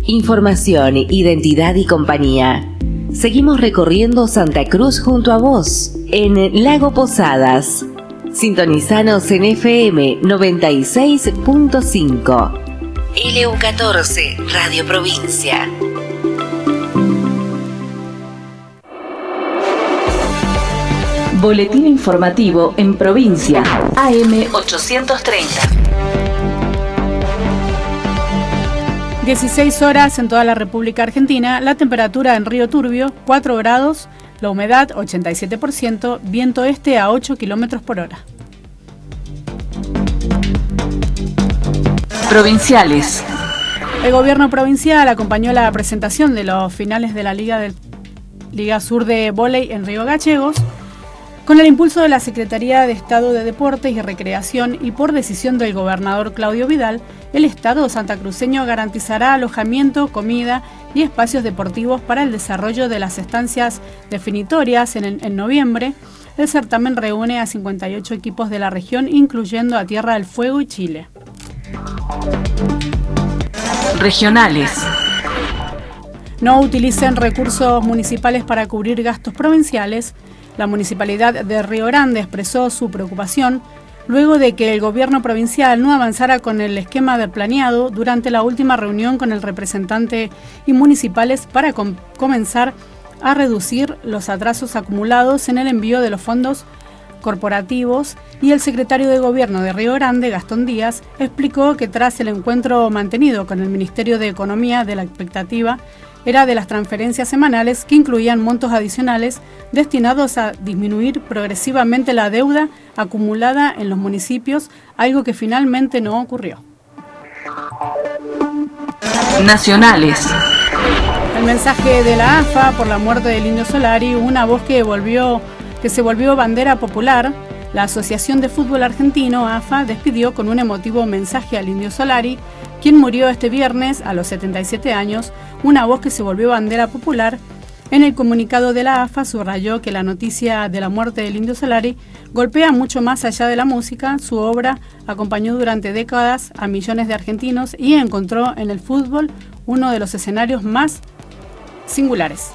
Información, identidad y compañía. Seguimos recorriendo Santa Cruz junto a vos, en Lago Posadas. Sintonizanos en FM 96.5. LU14, Radio Provincia. Boletín informativo en provincia. AM 830. 16 horas en toda la República Argentina. La temperatura en Río Turbio, 4 grados. La humedad, 87%. Viento este a 8 kilómetros por hora. Provinciales. El gobierno provincial acompañó la presentación de los finales de la Liga Sur de Vóley en Río Gallegos. Con el impulso de la Secretaría de Estado de Deportes y Recreación y por decisión del gobernador Claudio Vidal, el Estado santacruceño garantizará alojamiento, comida y espacios deportivos para el desarrollo de las estancias definitorias en noviembre. El certamen reúne a 58 equipos de la región, incluyendo a Tierra del Fuego y Chile. Regionales. No utilicen recursos municipales para cubrir gastos provinciales. La Municipalidad de Río Grande expresó su preocupación luego de que el gobierno provincial no avanzara con el esquema de planeado durante la última reunión con el representante y municipales para comenzar a reducir los atrasos acumulados en el envío de los fondos corporativos, y el secretario de Gobierno de Río Grande, Gastón Díaz, explicó que tras el encuentro mantenido con el Ministerio de Economía, de la expectativa era de las transferencias semanales que incluían montos adicionales destinados a disminuir progresivamente la deuda acumulada en los municipios, algo que finalmente no ocurrió. Nacionales. El mensaje de la AFA por la muerte del Indio Solari, una voz que se volvió bandera popular. La Asociación de Fútbol Argentino, AFA, despidió con un emotivo mensaje al Indio Solari, quien murió este viernes a los 77 años, una voz que se volvió bandera popular. En el comunicado de la AFA subrayó que la noticia de la muerte del Indio Solari golpea mucho más allá de la música. Su obra acompañó durante décadas a millones de argentinos y encontró en el fútbol uno de los escenarios más singulares.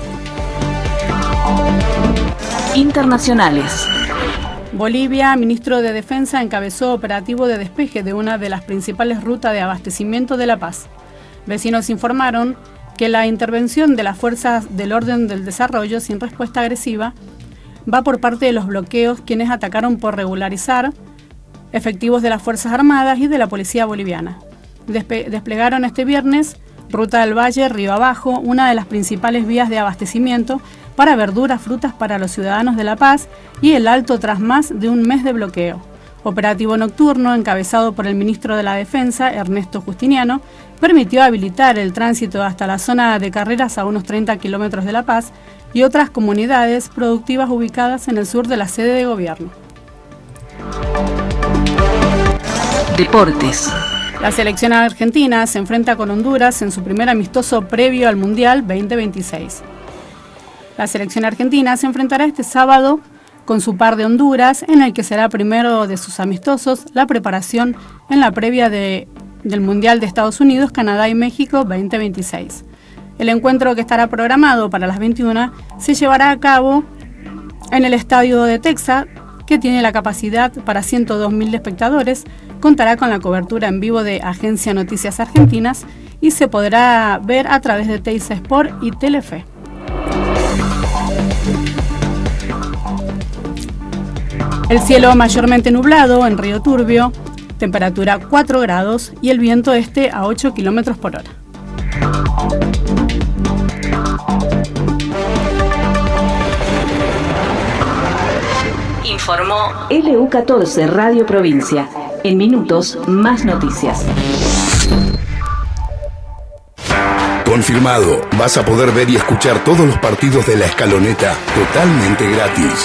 Internacionales. Bolivia, ministro de Defensa, encabezó operativo de despeje de una de las principales rutas de abastecimiento de La Paz. Vecinos informaron que la intervención de las fuerzas del orden del desarrollo sin respuesta agresiva va por parte de los bloqueos, quienes atacaron por regularizar efectivos de las Fuerzas Armadas y de la Policía Boliviana. Desplegaron este viernes Ruta del Valle, Río Abajo, una de las principales vías de abastecimiento para verduras, frutas para los ciudadanos de La Paz, y el Alto tras más de un mes de bloqueo. Operativo nocturno, encabezado por el ministro de la Defensa, Ernesto Justiniano, permitió habilitar el tránsito hasta la zona de carreras a unos 30 kilómetros de La Paz y otras comunidades productivas ubicadas en el sur de la sede de gobierno. Deportes. La selección argentina se enfrenta con Honduras en su primer amistoso previo al Mundial 2026. La selección argentina se enfrentará este sábado con su par de Honduras, en el que será primero de sus amistosos la preparación en la previa del Mundial de Estados Unidos, Canadá y México 2026. El encuentro, que estará programado para las 21, se llevará a cabo en el estadio de Texas, que tiene la capacidad para 102.000 espectadores, contará con la cobertura en vivo de Agencia Noticias Argentinas y se podrá ver a través de Teis Sport y Telefe. El cielo mayormente nublado en Río Turbio, temperatura 4 grados y el viento este a 8 kilómetros por hora. Informó LU14 Radio Provincia. En minutos, más noticias. Confirmado, vas a poder ver y escuchar todos los partidos de La Escaloneta totalmente gratis.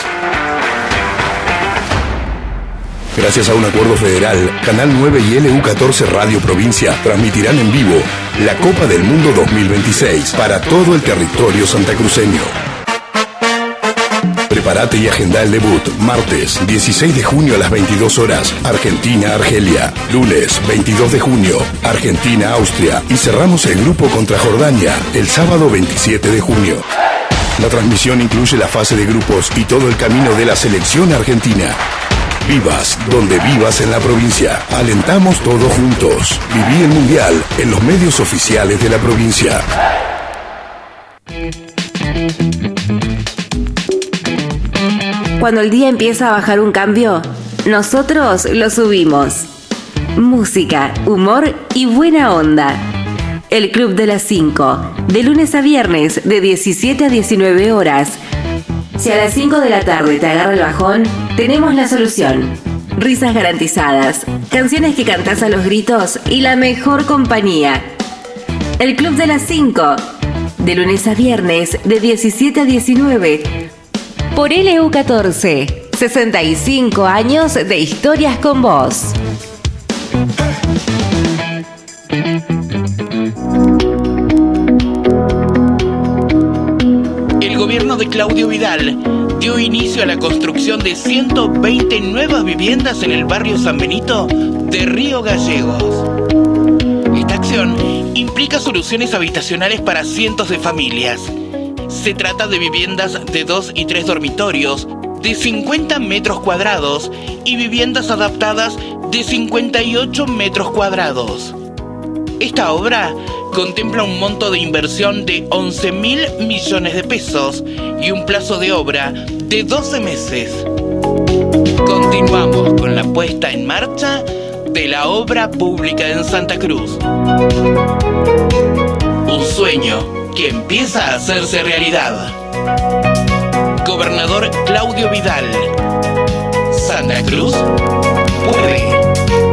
Gracias a un acuerdo federal, Canal 9 y LU14 Radio Provincia transmitirán en vivo la Copa del Mundo 2026 para todo el territorio santacruceño. Prepárate y agenda el debut. Martes 16 de junio a las 22 horas. Argentina-Argelia. Lunes 22 de junio. Argentina-Austria. Y cerramos el grupo contra Jordania el sábado 27 de junio. La transmisión incluye la fase de grupos y todo el camino de la selección argentina. Vivas donde vivas en la provincia. Alentamos todos juntos. Viví el Mundial en los medios oficiales de la provincia. Cuando el día empieza a bajar un cambio, nosotros lo subimos. Música, humor y buena onda. El Club de las 5, de lunes a viernes, de 17 a 19 horas. Si a las 5 de la tarde te agarra el bajón, tenemos la solución. Risas garantizadas, canciones que cantás a los gritos y la mejor compañía. El Club de las 5, de lunes a viernes, de 17 a 19. Por LU14, 65 años de historias con vos. El gobierno de Claudio Vidal dio inicio a la construcción de 120 nuevas viviendas en el barrio San Benito de Río Gallegos. Esta acción implica soluciones habitacionales para cientos de familias. Se trata de viviendas de 2 y 3 dormitorios de 50 metros cuadrados y viviendas adaptadas de 58 metros cuadrados. Esta obra contempla un monto de inversión de 11.000 millones de pesos y un plazo de obra de 12 meses. Continuamos con la puesta en marcha de la obra pública en Santa Cruz. Un sueño que empieza a hacerse realidad. Gobernador Claudio Vidal. Santa Cruz puede.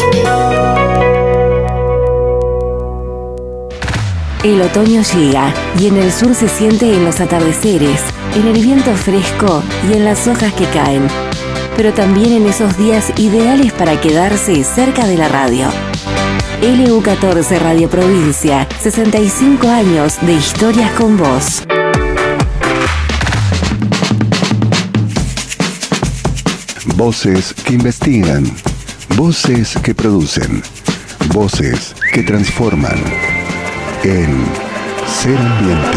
El otoño llega y en el sur se siente en los atardeceres, en el viento fresco y en las hojas que caen, pero también en esos días ideales para quedarse cerca de la radio. LU14 Radio Provincia, 65 años de historias con vos. Voces que investigan, voces que producen, voces que transforman. En Ser Ambiente.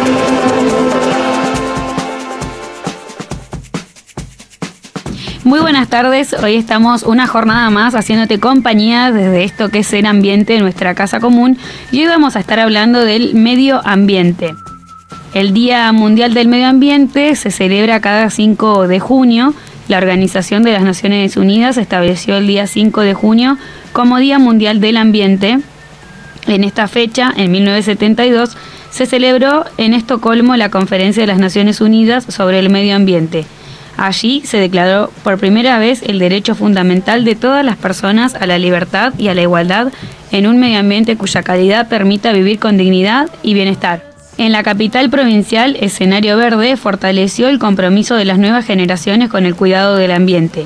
Muy buenas tardes, hoy estamos una jornada más haciéndote compañía desde esto que es Ser Ambiente, nuestra casa común, y hoy vamos a estar hablando del medio ambiente. El Día Mundial del Medio Ambiente se celebra cada 5 de junio. La Organización de las Naciones Unidas estableció el día 5 de junio como Día Mundial del Ambiente. En esta fecha, en 1972, se celebró en Estocolmo la Conferencia de las Naciones Unidas sobre el Medio Ambiente. Allí se declaró por primera vez el derecho fundamental de todas las personas a la libertad y a la igualdad en un medio ambiente cuya calidad permita vivir con dignidad y bienestar. En la capital provincial, Escenario Verde fortaleció el compromiso de las nuevas generaciones con el cuidado del ambiente.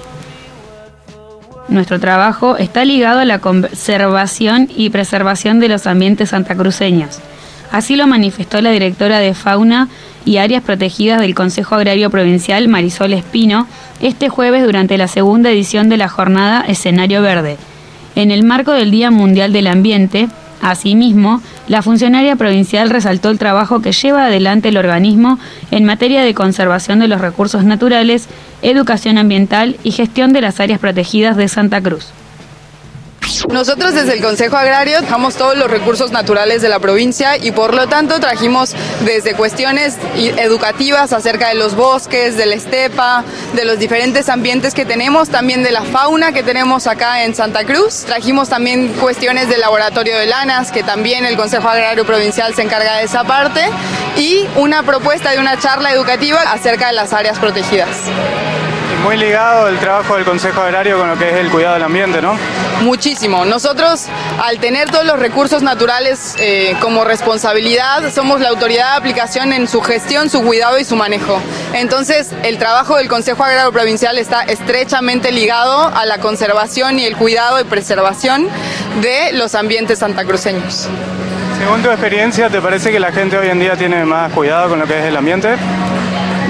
Nuestro trabajo está ligado a la conservación y preservación de los ambientes santacruceños. Así lo manifestó la directora de Fauna y Áreas Protegidas del Consejo Agrario Provincial, Marisol Espino, este jueves durante la segunda edición de la jornada Escenario Verde. En el marco del Día Mundial del Ambiente, asimismo, la funcionaria provincial resaltó el trabajo que lleva adelante el organismo en materia de conservación de los recursos naturales, educación ambiental y gestión de las áreas protegidas de Santa Cruz. Nosotros desde el Consejo Agrario trabajamos todos los recursos naturales de la provincia y por lo tanto trajimos desde cuestiones educativas acerca de los bosques, de la estepa, de los diferentes ambientes que tenemos, también de la fauna que tenemos acá en Santa Cruz. Trajimos también cuestiones del laboratorio de lanas, que también el Consejo Agrario Provincial se encarga de esa parte, y una propuesta de una charla educativa acerca de las áreas protegidas. Muy ligado el trabajo del Consejo Agrario con lo que es el cuidado del ambiente, ¿no? Muchísimo. Nosotros, al tener todos los recursos naturales como responsabilidad, somos la autoridad de aplicación en su gestión, su cuidado y su manejo. Entonces, el trabajo del Consejo Agrario Provincial está estrechamente ligado a la conservación y el cuidado y preservación de los ambientes santacruceños. Según tu experiencia, ¿te parece que la gente hoy en día tiene más cuidado con lo que es el ambiente?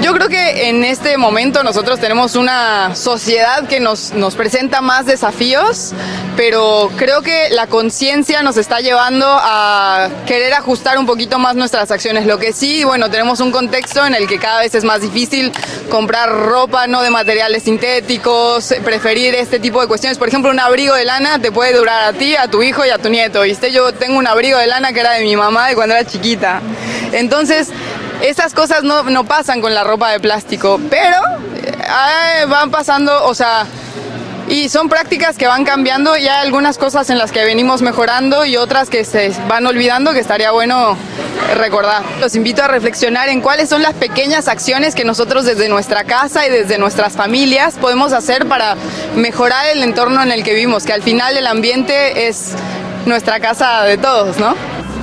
Yo creo que en este momento nosotros tenemos una sociedad que nos presenta más desafíos, pero creo que la conciencia nos está llevando a querer ajustar un poquito más nuestras acciones. Lo que sí, bueno, tenemos un contexto en el que cada vez es más difícil comprar ropa no de materiales sintéticos, preferir este tipo de cuestiones. Por ejemplo, un abrigo de lana te puede durar a ti, a tu hijo y a tu nieto, ¿viste? Yo tengo un abrigo de lana que era de mi mamá de cuando era chiquita. Entonces, esas cosas no pasan con la ropa de plástico, pero van pasando, o sea, y son prácticas que van cambiando, y hay algunas cosas en las que venimos mejorando y otras que se van olvidando, que estaría bueno recordar. Los invito a reflexionar en cuáles son las pequeñas acciones que nosotros desde nuestra casa y desde nuestras familias podemos hacer para mejorar el entorno en el que vivimos, que al final el ambiente es nuestra casa de todos, ¿no?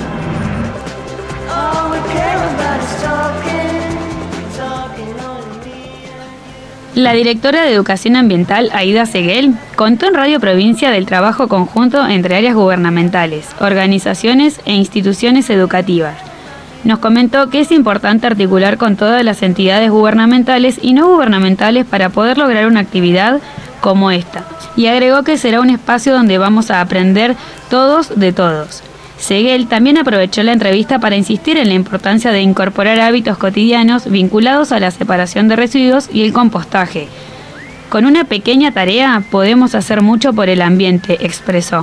La directora de Educación Ambiental, Aida Seguel, contó en Radio Provincia del trabajo conjunto entre áreas gubernamentales, organizaciones e instituciones educativas. Nos comentó que es importante articular con todas las entidades gubernamentales y no gubernamentales para poder lograr una actividad como esta, y agregó que será un espacio donde vamos a aprender todos de todos. Seguel también aprovechó la entrevista para insistir en la importancia de incorporar hábitos cotidianos vinculados a la separación de residuos y el compostaje. Con una pequeña tarea podemos hacer mucho por el ambiente, expresó.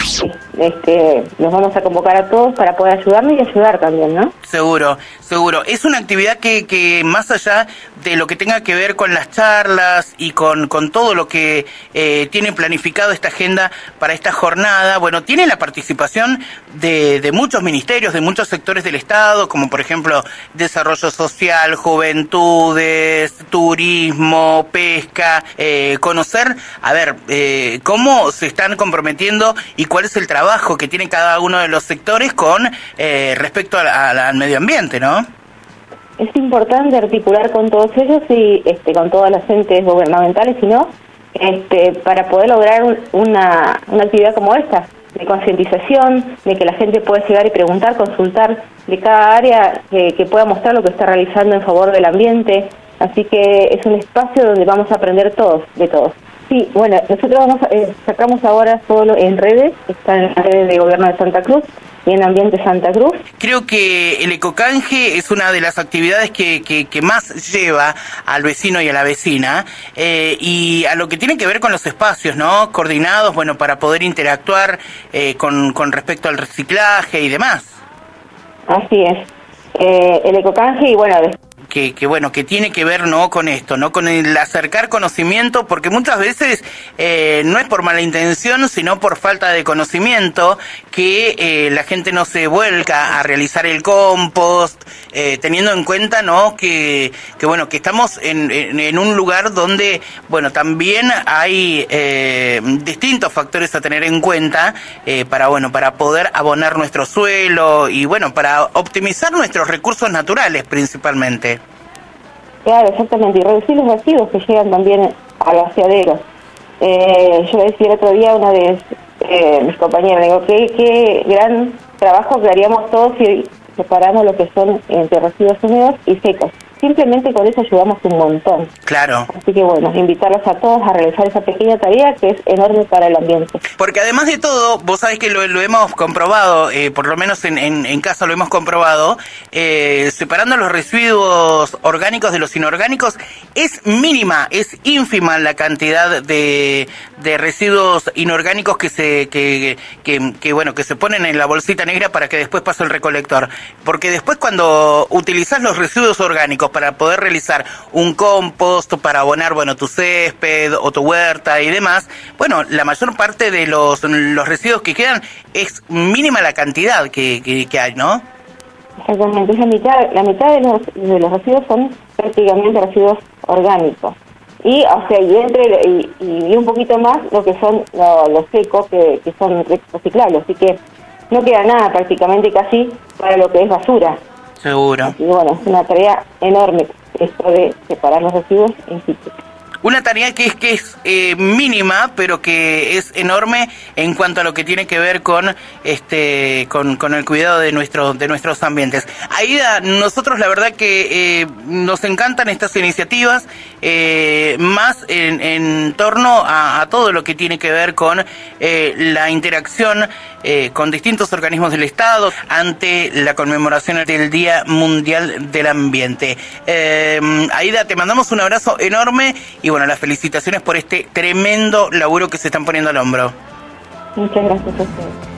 Nos vamos a convocar a todos para poder ayudarnos y ayudar también, ¿no? Seguro. Es una actividad que más allá de lo que tenga que ver con las charlas y con todo lo que tiene planificado esta agenda para esta jornada, bueno, tiene la participación de muchos ministerios, de muchos sectores del Estado, como por ejemplo Desarrollo Social, Juventudes, Turismo, Pesca, conocer, cómo se están comprometiendo y cuál es el trabajo que tiene cada uno de los sectores con respecto al medio ambiente, ¿no? Es importante articular con todos ellos y con todas las entes gubernamentales, sino para poder lograr una actividad como esta, de concientización, de que la gente pueda llegar y preguntar, consultar de cada área que pueda mostrar lo que está realizando en favor del ambiente. Así que es un espacio donde vamos a aprender todos, de todos. Sí, bueno, nosotros sacamos ahora solo en redes, está en las redes de Gobierno de Santa Cruz y en Ambiente Santa Cruz. Creo que el ecocanje es una de las actividades que más lleva al vecino y a la vecina, y a lo que tiene que ver con los espacios, ¿no? Coordinados, bueno, para poder interactuar con respecto al reciclaje y demás. Así es. El ecocanje y bueno... que tiene que ver, ¿no?, con esto, ¿no?, con el acercar conocimiento, porque muchas veces no es por mala intención, sino por falta de conocimiento que la gente no se vuelca a realizar el compost, teniendo en cuenta, ¿no?, que bueno, que estamos en un lugar donde, bueno, también hay distintos factores a tener en cuenta para poder abonar nuestro suelo y, bueno, para optimizar nuestros recursos naturales principalmente. Claro, exactamente, y reducir los residuos que llegan también a los aseaderos. Yo decía el otro día a una de mis compañeros, digo, qué gran trabajo que haríamos todos si separamos lo que son entre residuos húmedos y secos. Simplemente con eso ayudamos un montón. Claro. Así que bueno, invitarlos a todos a realizar esa pequeña tarea que es enorme para el ambiente. Porque además de todo, vos sabés que lo hemos comprobado, por lo menos en casa lo hemos comprobado, separando los residuos orgánicos de los inorgánicos, es mínima, es ínfima la cantidad de residuos inorgánicos que se ponen en la bolsita negra para que después pase el recolector. Porque después cuando utilizás los residuos orgánicos para poder realizar un compost, para abonar, bueno, tu césped o tu huerta y demás, bueno, la mayor parte de los residuos que quedan es mínima la cantidad que hay, ¿no? Exactamente, la mitad de los residuos son prácticamente residuos orgánicos. Y, o sea, y un poquito más lo que son los secos, que son reciclables, así que no queda nada prácticamente casi para lo que es basura. Seguro. Y bueno, es una tarea enorme esto de separar los residuos en sitio. una tarea que es mínima, pero que es enorme en cuanto a lo que tiene que ver con el cuidado de nuestros ambientes. Aida, nosotros la verdad que nos encantan estas iniciativas, más en torno a todo lo que tiene que ver con la interacción con distintos organismos del Estado ante la conmemoración del Día Mundial del Ambiente. Aida, te mandamos un abrazo enorme y bueno, las felicitaciones por este tremendo laburo que se están poniendo al hombro. Muchas gracias a ustedes.